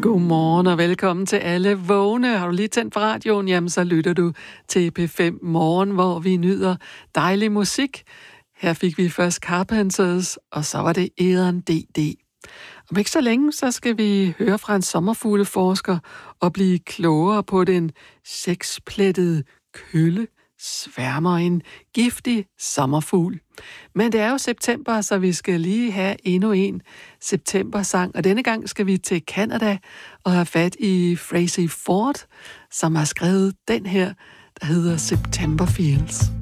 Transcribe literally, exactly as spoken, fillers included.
Godmorgen og velkommen til alle vågne. Har du lige tændt for radioen, jamen så lytter du til P fem Morgen, hvor vi nyder dejlig musik. Her fik vi først Carpenters, og så var det Eden D D. Om ikke så længe, så skal vi høre fra en sommerfugleforsker og blive klogere på den seksplettede kølle sværmer, en giftig sommerfugl. Men det er jo september, så vi skal lige have endnu en septembersang, og denne gang skal vi til Canada og have fat i Frazey Ford, som har skrevet den her, der hedder September Fields.